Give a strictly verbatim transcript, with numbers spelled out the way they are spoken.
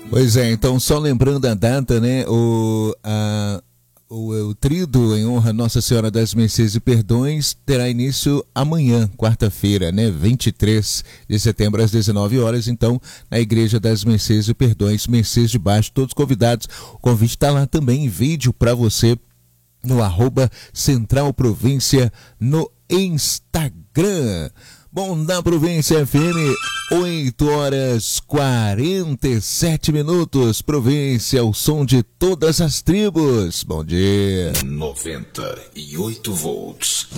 Pois é, então só lembrando a data, né? O, a, o, o trido em honra a Nossa Senhora das Mercês e Perdões terá início amanhã, quarta-feira, né? vinte e três de setembro, às dezenove horas, então, na Igreja das Mercês e Perdões, Mercês de Baixo, todos convidados. O convite está lá também em vídeo para você no arroba Central Província no Instagram. Bom, na Província F M, oito horas quarenta e sete minutos. Província, o som de todas as tribos. Bom dia. noventa e oito volts.